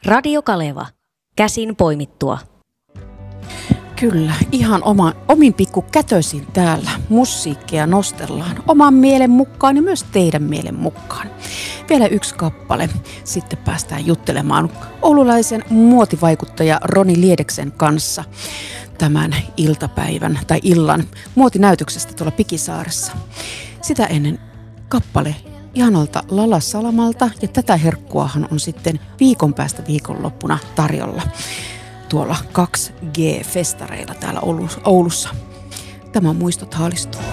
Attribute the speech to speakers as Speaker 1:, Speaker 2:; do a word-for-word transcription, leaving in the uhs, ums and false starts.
Speaker 1: Radio Kaleva. Käsin poimittua.
Speaker 2: Kyllä, ihan oma, omin pikku kätösin täällä musiikkia nostellaan oman mielen mukaan ja myös teidän mielen mukaan. Vielä yksi kappale, sitten päästään juttelemaan oululaisen muotivaikuttaja Roni Liedeksen kanssa tämän iltapäivän tai illan muotinäytöksestä tuolla Pikisaaressa. Sitä ennen kappale ihanalta Lala Salamalta ja tätä herkkuahan on sitten viikon päästä viikonloppuna tarjolla tuolla kaksi G-festareilla täällä Oulussa. Tämä muistot haalistuu.